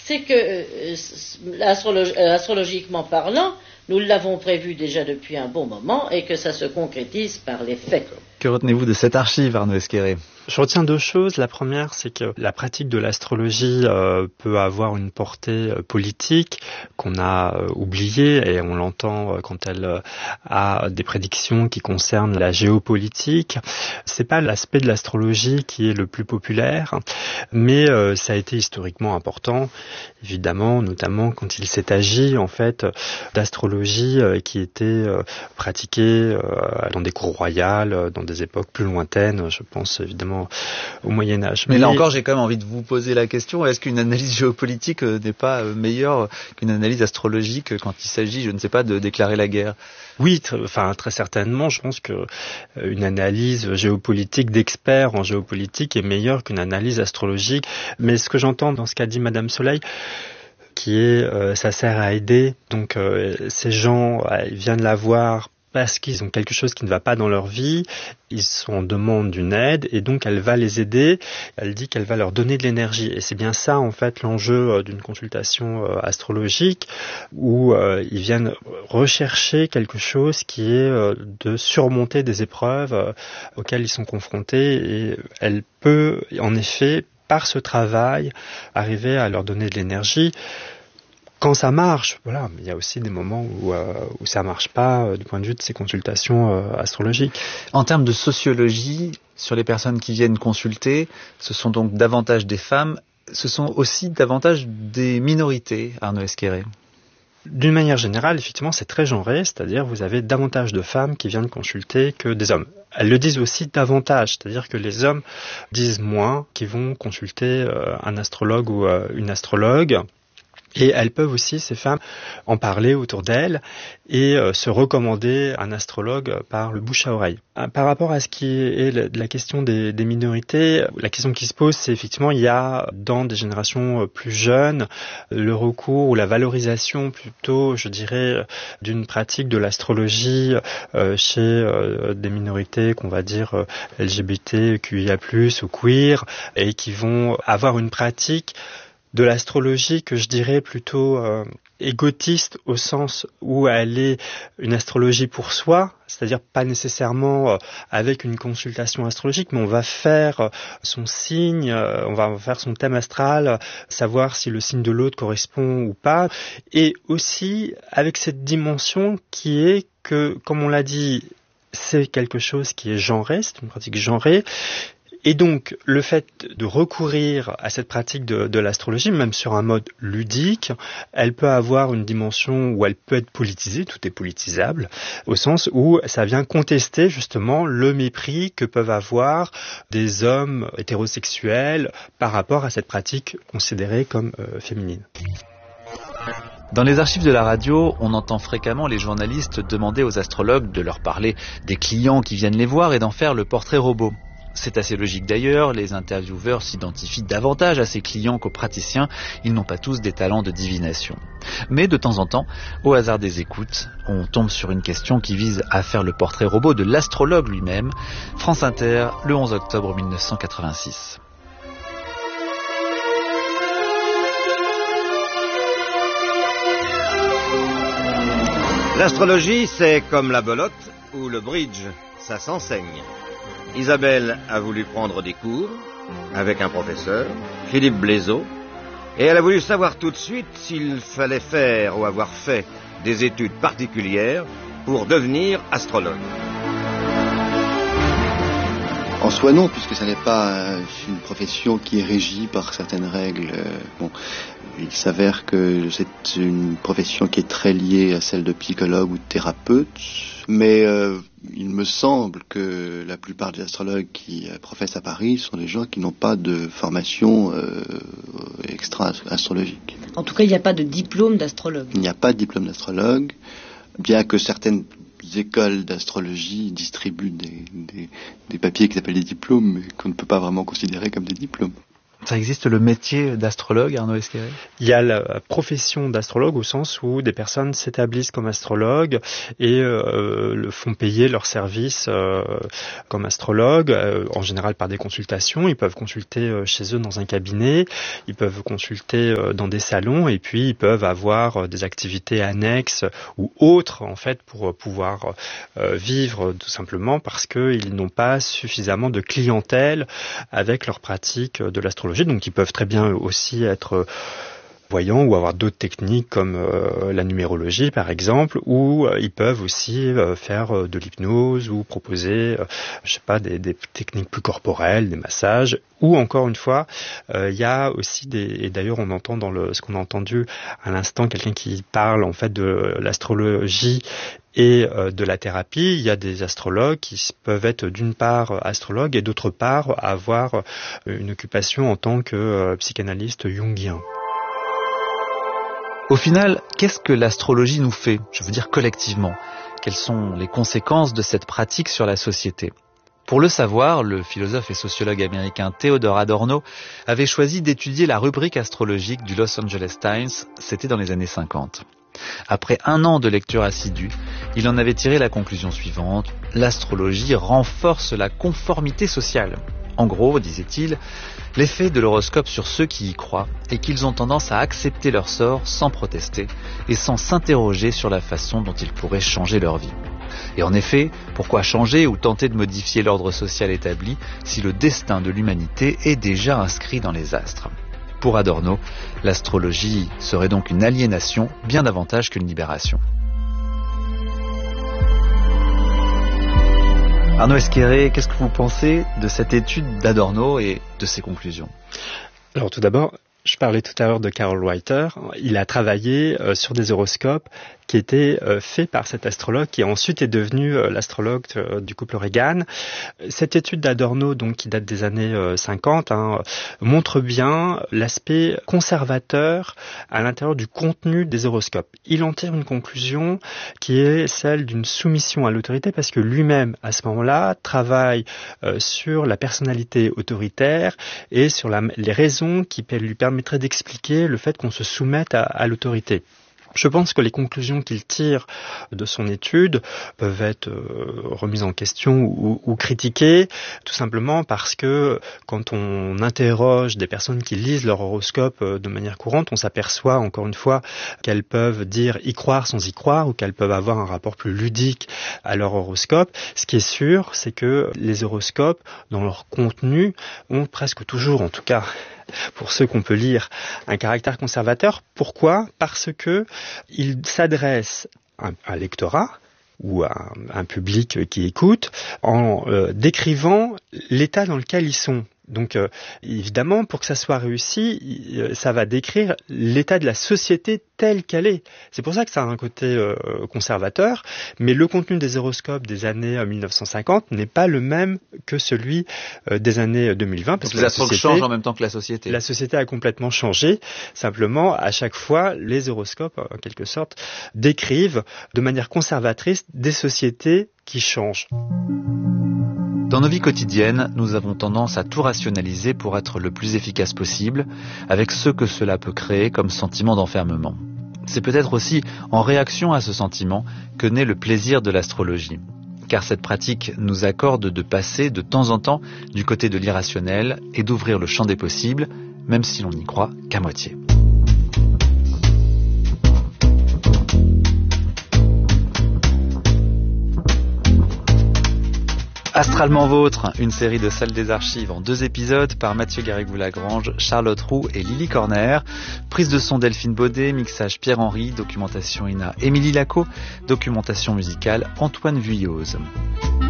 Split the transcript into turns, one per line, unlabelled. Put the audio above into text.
c'est que, astrologiquement parlant, nous l'avons prévu déjà depuis un bon moment et que ça se concrétise par les faits.
Que retenez-vous de cette archive, Arnaud Esquerré ?
Je retiens deux choses. La première, c'est que la pratique de l'astrologie peut avoir une portée politique qu'on a oubliée, et on l'entend quand elle a des prédictions qui concernent la géopolitique. C'est pas l'aspect de l'astrologie qui est le plus populaire, mais ça a été historiquement important, évidemment, notamment quand il s'est agi en fait d'astrologie qui était pratiquée dans des cours royales, dans des époques plus lointaines. Je pense évidemment au Moyen-Âge.
Mais là encore, j'ai quand même envie de vous poser la question, est-ce qu'une analyse géopolitique n'est pas meilleure qu'une analyse astrologique quand il s'agit, je ne sais pas, de déclarer la guerre ?
Oui, très certainement. Je pense que une analyse géopolitique d'experts en géopolitique est meilleure qu'une analyse astrologique. Mais ce que j'entends dans ce qu'a dit Madame Soleil, qui est ça sert à aider. Donc ces gens, ils viennent la voir parce qu'ils ont quelque chose qui ne va pas dans leur vie, ils sont en demande d'une aide, et donc elle va les aider. Elle dit qu'elle va leur donner de l'énergie, et c'est bien ça en fait l'enjeu d'une consultation astrologique, où ils viennent rechercher quelque chose qui est de surmonter des épreuves auxquelles ils sont confrontés, et elle peut en effet, par ce travail, arriver à leur donner de l'énergie. Quand ça marche, voilà, mais il y a aussi des moments où ça marche pas du point de vue de ces consultations astrologiques.
En termes de sociologie, sur les personnes qui viennent consulter, ce sont donc davantage des femmes, ce sont aussi davantage des minorités, Arnaud Esqueré.
D'une manière générale, effectivement, c'est très genré, c'est-à-dire vous avez davantage de femmes qui viennent consulter que des hommes. Elles le disent aussi davantage, c'est-à-dire que les hommes disent moins qu'ils vont consulter un astrologue ou une astrologue. Et elles peuvent aussi, ces femmes, en parler autour d'elles et se recommander un astrologue par le bouche à oreille. Par rapport à ce qui est la question des minorités, la question qui se pose, c'est effectivement, il y a dans des générations plus jeunes le recours ou la valorisation plutôt, je dirais, d'une pratique de l'astrologie chez des minorités qu'on va dire LGBT, QIA+, ou queer, et qui vont avoir une pratique de l'astrologie que je dirais plutôt égotiste, au sens où elle est une astrologie pour soi, c'est-à-dire pas nécessairement avec une consultation astrologique, mais on va faire son signe, on va faire son thème astral, savoir si le signe de l'autre correspond ou pas, et aussi avec cette dimension qui est que, comme on l'a dit, c'est quelque chose qui est genré, c'est une pratique genrée. Et donc, le fait de recourir à cette pratique de l'astrologie, même sur un mode ludique, elle peut avoir une dimension où elle peut être politisée, tout est politisable, au sens où ça vient contester justement le mépris que peuvent avoir des hommes hétérosexuels par rapport à cette pratique considérée comme féminine.
Dans les archives de la radio, on entend fréquemment les journalistes demander aux astrologues de leur parler des clients qui viennent les voir et d'en faire le portrait robot. C'est assez logique d'ailleurs, les intervieweurs s'identifient davantage à ces clients qu'aux praticiens, ils n'ont pas tous des talents de divination. Mais de temps en temps, au hasard des écoutes, on tombe sur une question qui vise à faire le portrait robot de l'astrologue lui-même. France Inter, le 11 octobre 1986.
L'astrologie, c'est comme la belote ou le bridge, ça s'enseigne. Isabelle a voulu prendre des cours avec un professeur, Philippe Blaiseau, et elle a voulu savoir tout de suite s'il fallait faire ou avoir fait des études particulières pour devenir astrologue.
En soi non, puisque ça n'est pas une profession qui est régie par certaines règles. Il s'avère que c'est une profession qui est très liée à celle de psychologue ou de thérapeute, mais il me semble que la plupart des astrologues qui professent à Paris sont des gens qui n'ont pas de formation extra-astrologique.
En tout cas, il n'y a pas de diplôme d'astrologue.
Il n'y a pas de diplôme d'astrologue, bien que certaines écoles d'astrologie distribuent des papiers qui s'appellent des diplômes, mais qu'on ne peut pas vraiment considérer comme des diplômes.
Ça existe le métier d'astrologue, Arnaud Esquerré ?
Il y a la profession d'astrologue au sens où des personnes s'établissent comme astrologues et font payer leurs services comme astrologues, en général par des consultations. Ils peuvent consulter chez eux dans un cabinet, ils peuvent consulter dans des salons et puis ils peuvent avoir des activités annexes ou autres en fait pour pouvoir vivre tout simplement parce qu'ils n'ont pas suffisamment de clientèle avec leur pratique de l'astrologie. Donc ils peuvent très bien aussi être voyants ou avoir d'autres techniques comme la numérologie par exemple, ou ils peuvent aussi faire de l'hypnose ou proposer des techniques plus corporelles, des massages, ou encore une fois il y a aussi et d'ailleurs on entend dans ce qu'on a entendu à l'instant quelqu'un qui parle en fait de l'astrologie et de la thérapie. Il y a des astrologues qui peuvent être d'une part astrologues et d'autre part avoir une occupation en tant que psychanalyste jungien.
Au final, qu'est-ce que l'astrologie nous fait ? Je veux dire collectivement. Quelles sont les conséquences de cette pratique sur la société ? Pour le savoir, le philosophe et sociologue américain Theodor Adorno avait choisi d'étudier la rubrique astrologique du Los Angeles Times, c'était dans les années 50. Après 1 an de lecture assidue, il en avait tiré la conclusion suivante: l'astrologie renforce la conformité sociale. En gros, disait-il, l'effet de l'horoscope sur ceux qui y croient est qu'ils ont tendance à accepter leur sort sans protester et sans s'interroger sur la façon dont ils pourraient changer leur vie. Et en effet, pourquoi changer ou tenter de modifier l'ordre social établi si le destin de l'humanité est déjà inscrit dans les astres ? Pour Adorno, l'astrologie serait donc une aliénation bien davantage qu'une libération. Arnaud Esquerré, qu'est-ce que vous pensez de cette étude d'Adorno et de ses conclusions ?
Alors tout d'abord, je parlais tout à l'heure de Carol Reiter. Il a travaillé sur des horoscopes qui étaient faits par cet astrologue qui ensuite est devenu l'astrologue du couple Reagan. Cette étude d'Adorno, donc qui date des années 50, montre bien l'aspect conservateur à l'intérieur du contenu des horoscopes. Il en tire une conclusion qui est celle d'une soumission à l'autorité parce que lui-même, à ce moment-là, travaille sur la personnalité autoritaire et sur les raisons qui lui permettraient d'expliquer le fait qu'on se soumette à l'autorité. Je pense que les conclusions qu'il tire de son étude peuvent être remises en question ou critiquées, tout simplement parce que quand on interroge des personnes qui lisent leur horoscope de manière courante, on s'aperçoit encore une fois qu'elles peuvent dire y croire sans y croire ou qu'elles peuvent avoir un rapport plus ludique à leur horoscope. Ce qui est sûr, c'est que les horoscopes, dans leur contenu, ont presque toujours, en tout cas pour ceux qu'on peut lire, un caractère conservateur. Pourquoi ? Parce que il s'adresse à un lectorat ou à un public qui écoute en décrivant l'état dans lequel ils sont. Donc évidemment, pour que ça soit réussi, ça va décrire l'état de la société telle qu'elle est. C'est pour ça que ça a un côté conservateur, mais le contenu des horoscopes des années 1950 n'est pas le même que celui des années 2020. Parce
que les astrologues changent en même temps que la société.
La société a complètement changé. Simplement, à chaque fois, les horoscopes, en quelque sorte, décrivent de manière conservatrice des sociétés qui changent.
Dans nos vies quotidiennes, nous avons tendance à tout rationaliser pour être le plus efficace possible, avec ce que cela peut créer comme sentiment d'enfermement. C'est peut-être aussi en réaction à ce sentiment que naît le plaisir de l'astrologie. Car cette pratique nous accorde de passer de temps en temps du côté de l'irrationnel et d'ouvrir le champ des possibles, même si l'on n'y croit qu'à moitié. Astralement Vôtre, une série de salles des archives en 2 épisodes par Mathieu Garrigou-Lagrange, Charlotte Roux et Lily Corner. Prise de son Delphine Baudet, mixage Pierre-Henry, documentation INA Émilie Lacot, documentation musicale Antoine Vuilloz.